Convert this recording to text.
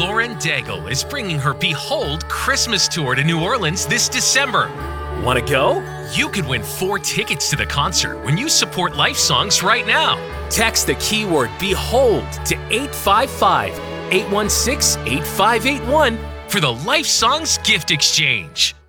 Lauren Daigle is bringing her Behold Christmas Tour to New Orleans this December. Want to go? You could win 4 tickets to the concert when you support Life Songs right now. Text the keyword BEHOLD to 855-816-8581 for the Life Songs gift exchange.